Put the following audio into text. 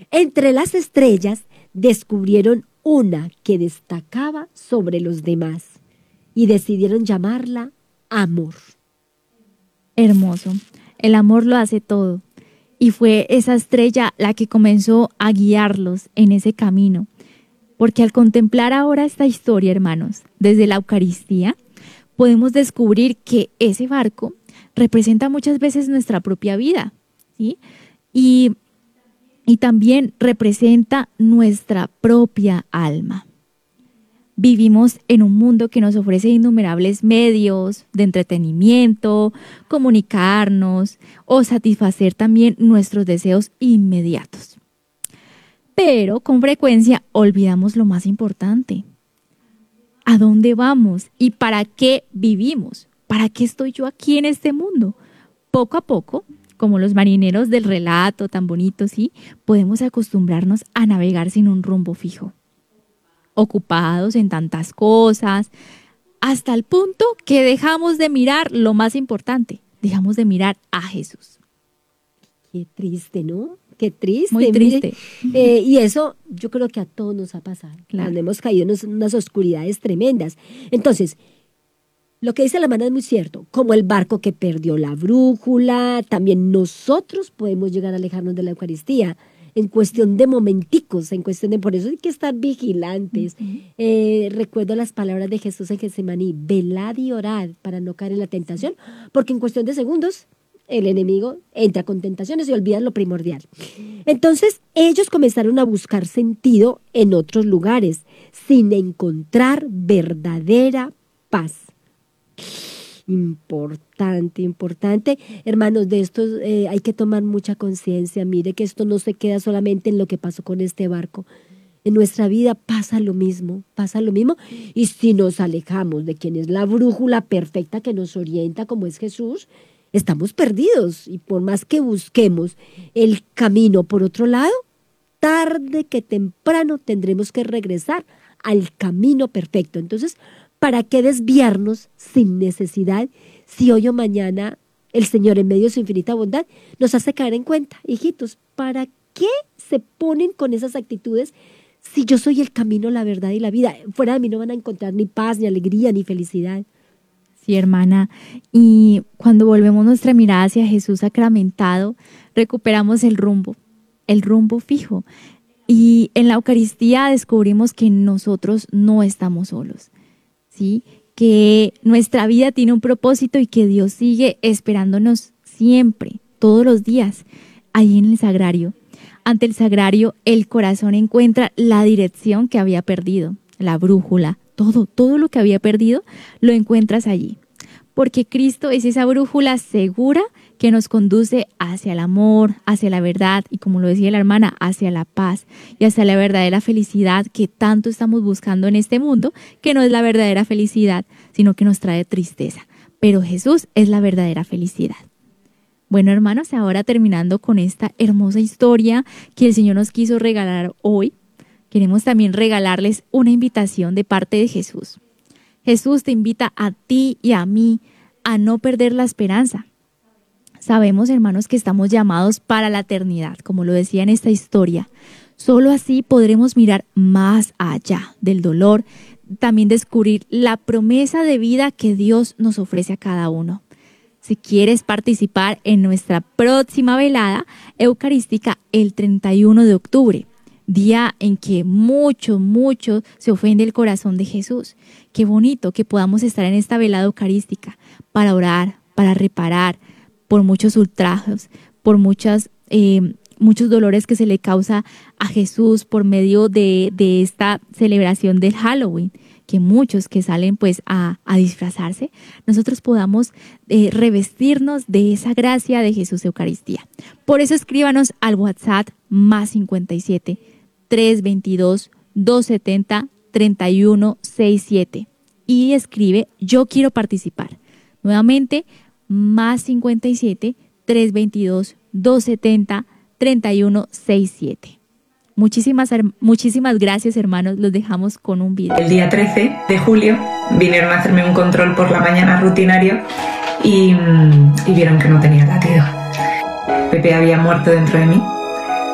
Entre las estrellas descubrieron una que destacaba sobre los demás y decidieron llamarla Amor. Hermoso. El amor lo hace todo. Y fue esa estrella la que comenzó a guiarlos en ese camino. Porque al contemplar ahora esta historia, hermanos, desde la Eucaristía, podemos descubrir que ese barco representa muchas veces nuestra propia vida, ¿sí? Y también representa nuestra propia alma. Vivimos en un mundo que nos ofrece innumerables medios de entretenimiento, comunicarnos o satisfacer también nuestros deseos inmediatos. Pero con frecuencia olvidamos lo más importante. ¿A dónde vamos y para qué vivimos? ¿Para qué estoy yo aquí en este mundo? Poco a poco, como los marineros del relato tan bonito, ¿sí? Podemos acostumbrarnos a navegar sin un rumbo fijo, ocupados en tantas cosas, hasta el punto que dejamos de mirar lo más importante, dejamos de mirar a Jesús. Qué triste, ¿no? Qué triste. Muy triste. Mire, y eso yo creo que a todos nos ha pasado. Claro. Cuando hemos caído en unas oscuridades tremendas. Entonces, lo que dice la hermana es muy cierto. Como el barco que perdió la brújula, también nosotros podemos llegar a alejarnos de la Eucaristía en cuestión de momenticos, por eso hay que estar vigilantes. Recuerdo las palabras de Jesús en Getsemaní: velad y orad para no caer en la tentación, porque en cuestión de segundos el enemigo entra con tentaciones y olvida lo primordial. Entonces ellos comenzaron a buscar sentido en otros lugares, sin encontrar verdadera paz. Importante. Hermanos, de esto hay que tomar mucha conciencia. Mire que esto no se queda solamente en lo que pasó con este barco. En nuestra vida pasa lo mismo. Y si nos alejamos de quien es la brújula perfecta que nos orienta, como es Jesús, estamos perdidos. Y por más que busquemos el camino por otro lado, tarde que temprano tendremos que regresar al camino perfecto. Entonces, ¿para qué desviarnos sin necesidad si hoy o mañana el Señor, en medio de su infinita bondad, nos hace caer en cuenta? Hijitos, ¿para qué se ponen con esas actitudes si yo soy el camino, la verdad y la vida? Fuera de mí no van a encontrar ni paz, ni alegría, ni felicidad. Sí, hermana. Y cuando volvemos nuestra mirada hacia Jesús sacramentado, recuperamos el rumbo fijo. Y en la Eucaristía descubrimos que nosotros no estamos solos, ¿sí? Que nuestra vida tiene un propósito y que Dios sigue esperándonos siempre, todos los días, ahí en el sagrario. Ante el sagrario, el corazón encuentra la dirección que había perdido, la brújula, todo lo que había perdido lo encuentras allí. Porque Cristo es esa brújula segura que nos conduce hacia el amor, hacia la verdad y, como lo decía la hermana, hacia la paz y hacia la verdadera felicidad que tanto estamos buscando en este mundo, que no es la verdadera felicidad, sino que nos trae tristeza. Pero Jesús es la verdadera felicidad. Bueno, hermanos, ahora terminando con esta hermosa historia que el Señor nos quiso regalar hoy, queremos también regalarles una invitación de parte de Jesús. Jesús te invita a ti y a mí a no perder la esperanza. Sabemos, hermanos, que estamos llamados para la eternidad, como lo decía en esta historia. Solo así podremos mirar más allá del dolor, también descubrir la promesa de vida que Dios nos ofrece a cada uno. Si quieres participar en nuestra próxima velada eucarística el 31 de octubre, día en que mucho se ofende el corazón de Jesús. Qué bonito que podamos estar en esta velada eucarística para orar, para reparar por muchos ultrajes, por muchos dolores que se le causa a Jesús por medio de esta celebración del Halloween, que muchos que salen pues a disfrazarse, nosotros podamos revestirnos de esa gracia de Jesús Eucaristía. Por eso escríbanos al WhatsApp +57 322 270 3167 y escribe: yo quiero participar. Nuevamente, +57 322 270 3167. Muchísimas gracias, hermanos. Los dejamos con un video. El día 13 de julio vinieron a hacerme un control por la mañana rutinario y vieron que no tenía latido. Pepe había muerto dentro de mí.